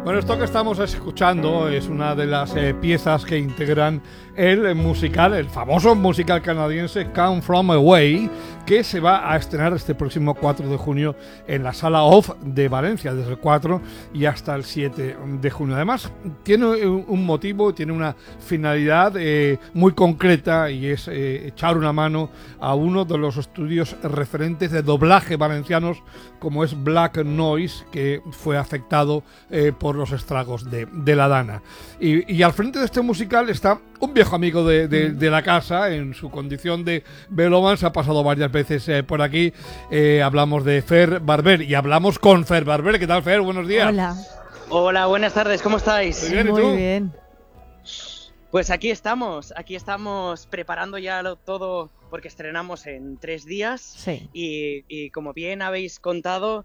Bueno, esto que estamos escuchando es una de las piezas que integran el musical, el famoso musical canadiense Come From Away, que se va a estrenar este próximo 4 de junio en la Sala Off de Valencia, desde el 4 y hasta el 7 de junio. Además, tiene un motivo, tiene una finalidad muy concreta, y es echar una mano a uno de los estudios referentes de doblaje valencianos, como es Black Noise, que fue afectado por los estragos de la Dana. Y al frente de este musical está un viejo amigo de la casa, en su condición de Beloman. Se ha pasado varias veces por aquí. Hablamos de Fer Barber y hablamos con Fer Barber. ¿Qué tal, Fer? Buenos días. Hola. Hola, buenas tardes, ¿cómo estáis? Muy bien, ¿y tú? Muy bien. Pues aquí estamos preparando ya todo, porque estrenamos en 3 días. Sí. Y como bien habéis contado,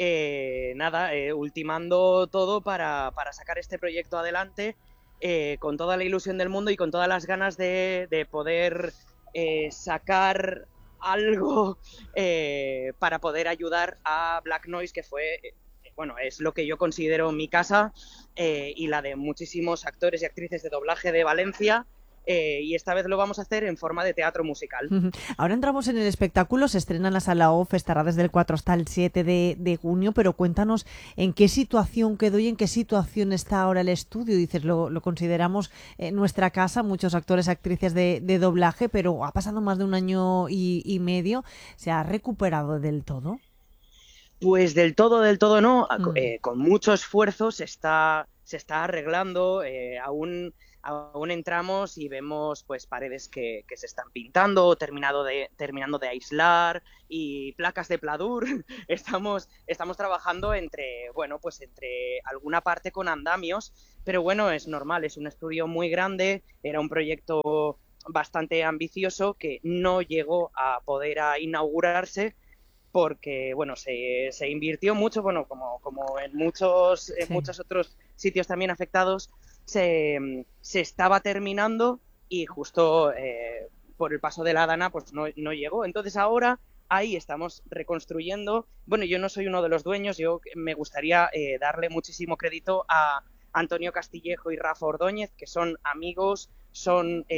ultimando todo para sacar este proyecto adelante, con toda la ilusión del mundo y con todas las ganas de poder sacar algo para poder ayudar a Black Noise, que fue, es lo que yo considero mi casa, y la de muchísimos actores y actrices de doblaje de Valencia. Y esta vez lo vamos a hacer en forma de teatro musical. Ahora entramos en el espectáculo, se estrena en la Sala Off, estará desde el 4 hasta el 7 de junio, pero cuéntanos en qué situación quedó y en qué situación está ahora el estudio. Dices, lo consideramos nuestra casa, muchos actores, actrices de doblaje, pero ha pasado más de un año y medio. ¿Se ha recuperado del todo? Pues del todo no, con mucho esfuerzo se está arreglando, aún entramos y vemos pues paredes que se están pintando, terminando de aislar, y placas de pladur. Estamos trabajando entre alguna parte con andamios, pero bueno, es normal, es un estudio muy grande, era un proyecto bastante ambicioso que no llegó a poder inaugurarse, porque se invirtió mucho, como en muchos otros sitios también afectados, se estaba terminando, y justo por el paso de la Dana pues no llegó. Entonces ahora ahí estamos reconstruyendo. Bueno, yo no soy uno de los dueños, yo me gustaría darle muchísimo crédito a Antonio Castillejo y Rafa Ordóñez, que son amigos, son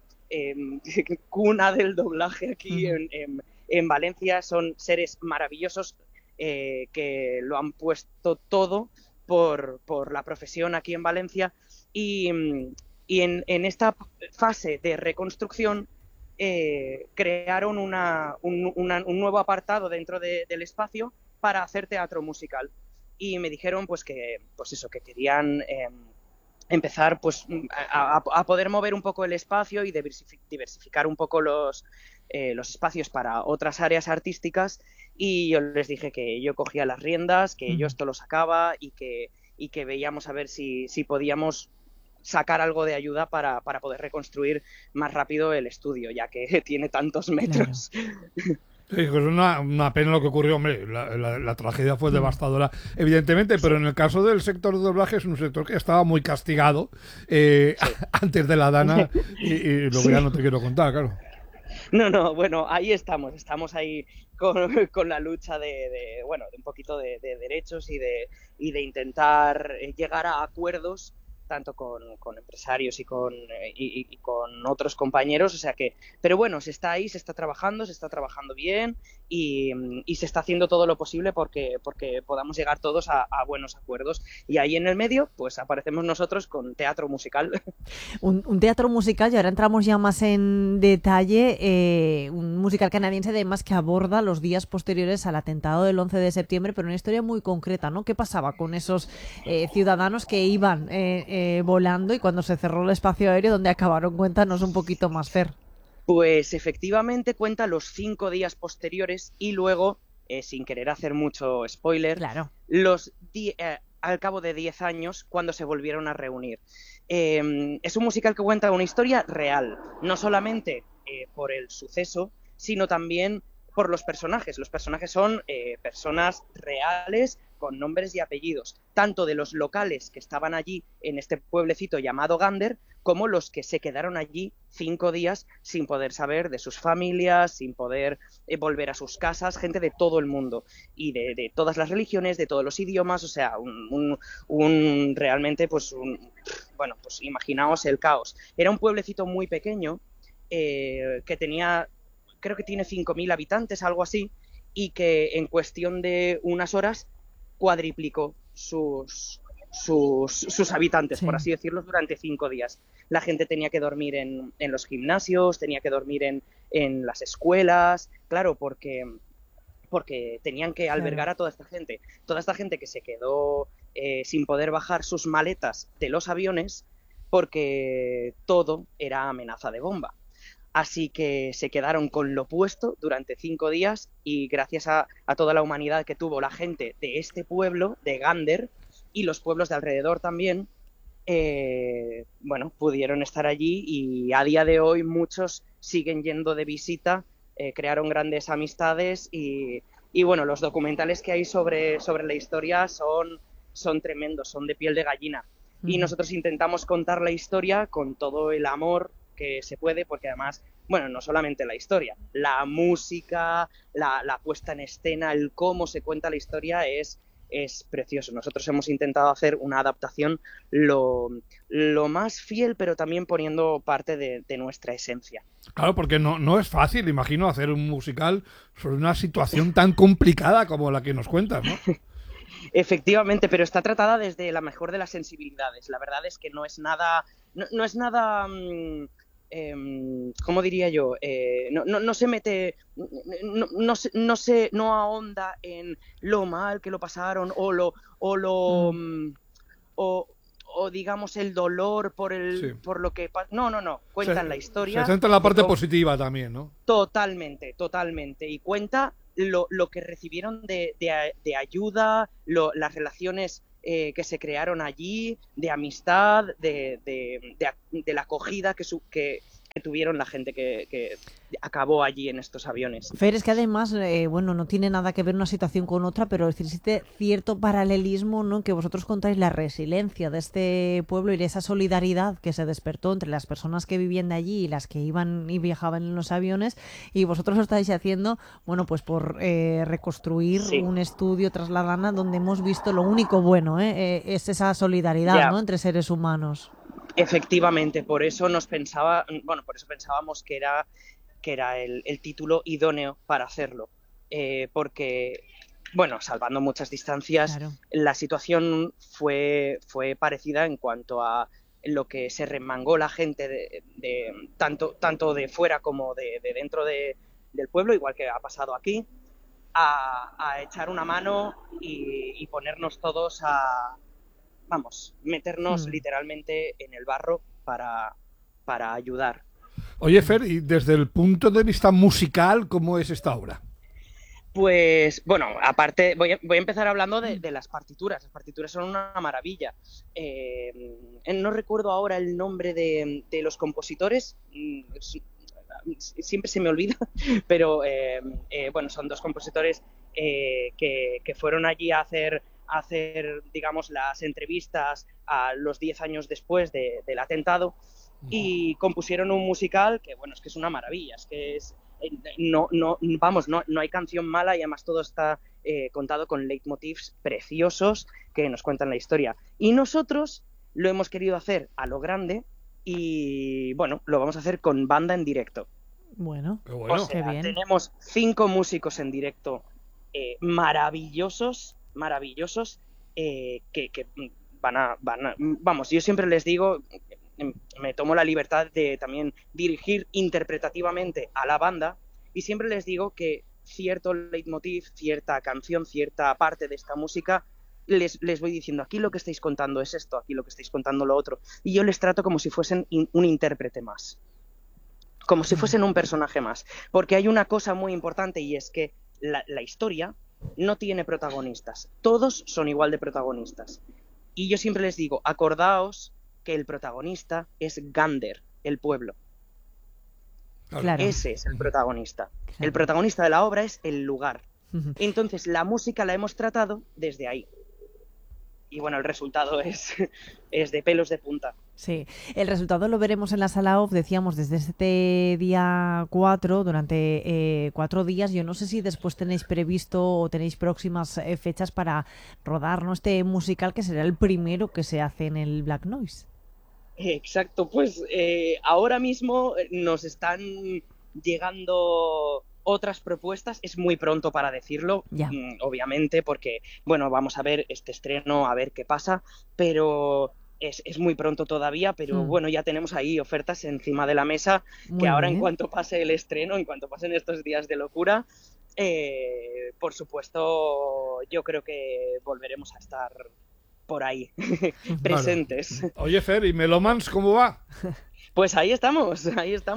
cuna del doblaje aquí en Valencia, son seres maravillosos que lo han puesto todo por la profesión aquí en Valencia, y en esta fase de reconstrucción crearon un nuevo apartado dentro del espacio para hacer teatro musical, y me dijeron que querían empezar a poder mover un poco el espacio y diversificar un poco los espacios para otras áreas artísticas, y yo les dije que yo cogía las riendas, que yo esto lo sacaba, y que veíamos a ver si podíamos sacar algo de ayuda para poder reconstruir más rápido el estudio, ya que tiene tantos metros. Claro. Sí, es una pena lo que ocurrió, hombre. La tragedia fue devastadora, evidentemente, pero en el caso del sector de doblaje es un sector que estaba muy castigado antes de la Dana, y luego ya no te quiero contar, claro. No, bueno, ahí estamos ahí con la lucha de un poquito de derechos y de intentar llegar a acuerdos, tanto con empresarios y con otros compañeros, o sea que, pero bueno, se está trabajando bien, y se está haciendo todo lo posible porque podamos llegar todos a buenos acuerdos, y ahí en el medio pues aparecemos nosotros con teatro musical. Un teatro musical, y ahora entramos ya más en detalle, un musical canadiense además que aborda los días posteriores al atentado del 11 de septiembre, pero una historia muy concreta, ¿no? ¿Qué pasaba con esos ciudadanos que iban volando, y cuando se cerró el espacio aéreo, dónde acabaron? Cuéntanos un poquito más, Fer. Pues efectivamente cuenta los 5 días posteriores, y luego, sin querer hacer mucho spoiler, claro, al cabo de 10 años, cuando se volvieron a reunir. Es un musical que cuenta una historia real, no solamente por el suceso, sino también por los personajes. Los personajes son personas reales, con nombres y apellidos, tanto de los locales que estaban allí en este pueblecito llamado Gander, como los que se quedaron allí 5 días sin poder saber de sus familias, sin poder volver a sus casas, gente de todo el mundo y de todas las religiones, de todos los idiomas, o sea, realmente, pues, bueno, pues imaginaos el caos. Era un pueblecito muy pequeño que tenía, creo que tiene 5.000 habitantes, algo así, y que en cuestión de unas horas cuadriplicó sus habitantes, por así decirlo, durante 5 días. La gente tenía que dormir en los gimnasios, tenía que dormir en las escuelas, claro, porque tenían que albergar a toda esta gente que se quedó sin poder bajar sus maletas de los aviones porque todo era amenaza de bomba. Así que se quedaron con lo puesto durante 5 días y gracias a toda la humanidad que tuvo la gente de este pueblo, de Gander, y los pueblos de alrededor también, bueno, pudieron estar allí y a día de hoy muchos siguen yendo de visita, crearon grandes amistades y bueno, los documentales que hay sobre la historia son tremendos, son de piel de gallina. Y nosotros intentamos contar la historia con todo el amor que se puede, porque además, bueno, no solamente la historia, la música, la puesta en escena, el cómo se cuenta la historia es precioso. Nosotros hemos intentado hacer una adaptación lo más fiel, pero también poniendo parte de nuestra esencia. Claro, porque no es fácil, imagino, hacer un musical sobre una situación tan complicada como la que nos cuentas, ¿no? Efectivamente, pero está tratada desde la mejor de las sensibilidades. La verdad es que no es nada, ¿cómo diría yo? No se mete, no ahonda en lo mal que lo pasaron o digamos el dolor por lo que no, cuentan la historia. Se centra en la parte positiva también, ¿no? Totalmente, y cuenta lo que recibieron de ayuda, las relaciones que se crearon allí, de amistad, de la acogida que tuvieron la gente que acabó allí en estos aviones. Fer, es que además, bueno, no tiene nada que ver una situación con otra, pero existe cierto paralelismo, ¿no? Que vosotros contáis la resiliencia de este pueblo y de esa solidaridad que se despertó entre las personas que vivían de allí y las que iban y viajaban en los aviones, y vosotros lo estáis haciendo, bueno, pues por reconstruir un estudio tras la Rana donde hemos visto lo único bueno, es esa solidaridad, ¿no? Entre seres humanos. Efectivamente, por eso pensábamos que era el título idóneo para hacerlo, porque, bueno, salvando muchas distancias, claro, la situación fue parecida en cuanto a lo que se remangó la gente tanto de fuera como de dentro del pueblo, igual que ha pasado aquí, a echar una mano y ponernos todos meternos literalmente en el barro para ayudar. Oye, Fer, y desde el punto de vista musical, ¿cómo es esta obra? Pues, bueno, aparte, voy a empezar hablando de las partituras. Las partituras son una maravilla. No recuerdo ahora el nombre de los compositores, siempre se me olvida, pero bueno, son 2 compositores que fueron allí a hacer, digamos, las entrevistas a los 10 años después del atentado y compusieron un musical que, bueno, es que es una maravilla, es que no hay canción mala y además todo está contado con leitmotivs preciosos que nos cuentan la historia. Y nosotros lo hemos querido hacer a lo grande y, bueno, lo vamos a hacer con banda en directo. Bueno, o sea, qué bien. Tenemos 5 músicos en directo maravillosos que van a vamos, yo siempre les digo, me tomo la libertad de también dirigir interpretativamente a la banda y siempre les digo que cierto leitmotiv, cierta canción, cierta parte de esta música les voy diciendo, aquí lo que estáis contando es esto, aquí lo que estáis contando lo otro, y yo les trato como si fuesen un intérprete más, como si fuesen un personaje más, porque hay una cosa muy importante y es que la historia no tiene protagonistas, todos son igual de protagonistas. Y yo siempre les digo, acordaos que el protagonista es Gander, el pueblo. Claro. Ese es el protagonista. Claro. El protagonista de la obra es el lugar. Entonces la música la hemos tratado desde ahí. Y bueno, el resultado es de pelos de punta. Sí, el resultado lo veremos en la sala off, decíamos, desde este día 4, durante 4 días. Yo no sé si después tenéis previsto o tenéis próximas fechas para rodar, ¿no?, este musical, que será el primero que se hace en el Black Noise. Exacto, pues ahora mismo nos están llegando otras propuestas. Es muy pronto para decirlo, Ya. Obviamente, porque, bueno, vamos a ver este estreno, a ver qué pasa, pero es muy pronto todavía, pero bueno, ya tenemos ahí ofertas encima de la mesa, Muy que ahora en bien. cuanto pase el estreno, en cuanto pasen estos días de locura, por supuesto, yo creo que volveremos a estar por ahí, presentes. Claro. Oye, Fer, ¿y Melomans cómo va? Pues ahí estamos,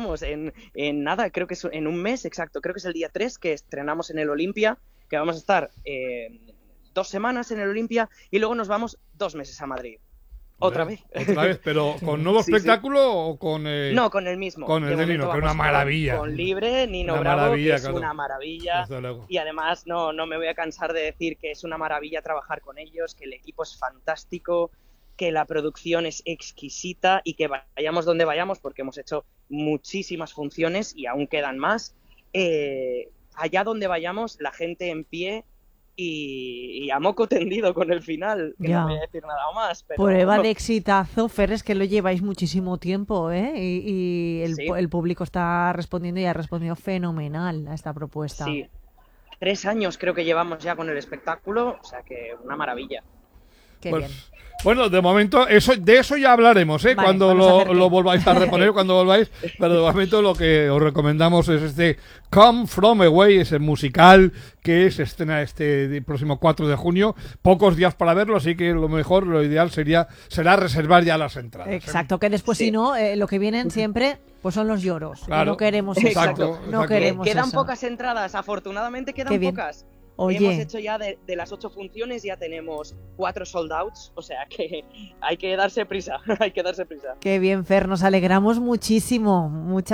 en nada, creo que es en un mes exacto, creo que es el día 3 que estrenamos en el Olimpia, que vamos a estar 2 semanas en el Olimpia y luego nos vamos 2 meses a Madrid. Otra vez. Otra vez, pero ¿con nuevo espectáculo o con...? No, con el mismo. Con el de Nino, que es una maravilla. Con Libre, Nino Una Bravo, maravilla, que es claro. una maravilla. Desde luego. Y además no me voy a cansar de decir que es una maravilla trabajar con ellos, que el equipo es fantástico, que la producción es exquisita y que vayamos donde vayamos, porque hemos hecho muchísimas funciones y aún quedan más. Allá donde vayamos, la gente en pie y a moco tendido con el final, que Ya. no voy a decir nada más. Pero, Prueba de exitazo, Fer, es que lo lleváis muchísimo tiempo, ¿eh? Y Sí. el público está respondiendo y ha respondido fenomenal a esta propuesta. Sí, 3 años creo que llevamos ya con el espectáculo, o sea que una maravilla. Qué Pues, bien. bueno, de momento, de eso ya hablaremos, ¿eh? Vale, Cuando vamos a hacer lo que- volváis a reponer, cuando volváis. Pero de momento lo que os recomendamos es este Come From Away, ese musical que se estrena este próximo 4 de junio. Pocos días para verlo, así que lo mejor, lo ideal será reservar ya las entradas. ¿eh? Exacto, que después Sí. si no, lo que vienen siempre pues son los lloros. Y Claro. no queremos eso. Exacto, No exacto. queremos Quedan eso. pocas entradas, afortunadamente Qué quedan bien. pocas. Oye. Hemos hecho ya de las 8 funciones, ya tenemos 4 sold outs, o sea que hay que darse prisa, hay que darse prisa. Qué bien, Fer, nos alegramos muchísimo. Muchas